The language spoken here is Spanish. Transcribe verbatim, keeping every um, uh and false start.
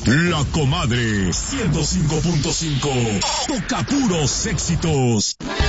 La Comadre ciento cinco punto cinco. Toca puros éxitos.